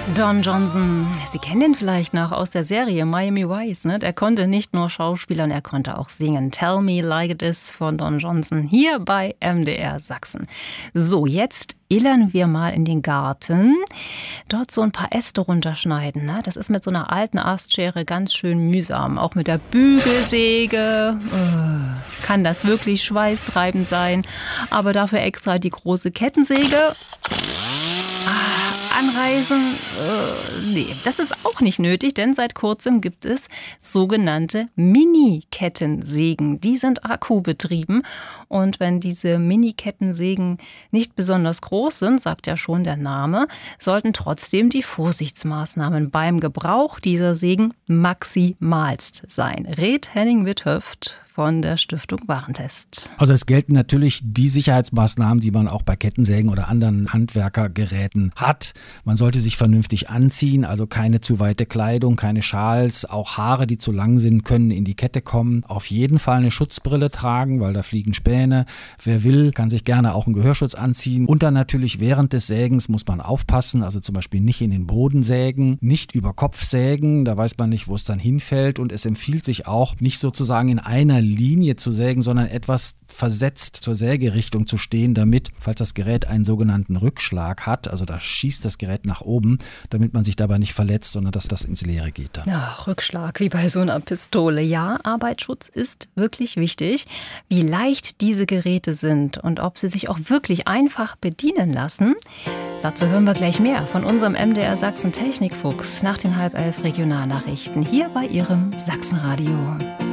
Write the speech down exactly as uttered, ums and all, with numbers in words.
Don Johnson, Sie kennen ihn vielleicht noch aus der Serie Miami Vice, ne? Der konnte nicht nur schauspielern, er konnte auch singen. Tell Me Like It Is von Don Johnson hier bei M D R Sachsen. So, jetzt illern wir mal in den Garten. Dort so ein paar Äste runterschneiden, ne? Das ist mit so einer alten Astschere ganz schön mühsam. Auch mit der Bügelsäge äh, kann das wirklich schweißtreibend sein. Aber dafür extra die große Kettensäge. Anreisen, äh, nee, das ist auch nicht nötig, denn seit kurzem gibt es sogenannte Mini-Kettensägen. Die sind akkubetrieben und wenn diese Mini-Kettensägen nicht besonders groß sind, sagt ja schon der Name, sollten trotzdem die Vorsichtsmaßnahmen beim Gebrauch dieser Sägen maximalst sein. Rät Henning Withöft von der Stiftung Warentest. Also es gelten natürlich die Sicherheitsmaßnahmen, die man auch bei Kettensägen oder anderen Handwerkergeräten hat. Man sollte sich vernünftig anziehen, also keine zu weite Kleidung, keine Schals, auch Haare, die zu lang sind, können in die Kette kommen. Auf jeden Fall eine Schutzbrille tragen, weil da fliegen Späne. Wer will, kann sich gerne auch einen Gehörschutz anziehen. Und dann natürlich während des Sägens muss man aufpassen, also zum Beispiel nicht in den Boden sägen, nicht über Kopf sägen, da weiß man nicht, wo es dann hinfällt. Und es empfiehlt sich auch, nicht sozusagen in einer Linie zu sägen, sondern etwas versetzt zur Sägerichtung zu stehen, damit, falls das Gerät einen sogenannten Rückschlag hat, also da schießt das Gerät nach oben, damit man sich dabei nicht verletzt, sondern dass das ins Leere geht dann. Ja, Rückschlag wie bei so einer Pistole. Ja, Arbeitsschutz ist wirklich wichtig. Wie leicht diese Geräte sind und ob sie sich auch wirklich einfach bedienen lassen, dazu hören wir gleich mehr von unserem M D R Sachsen Technikfuchs nach den halb elf Regionalnachrichten hier bei Ihrem Sachsenradio.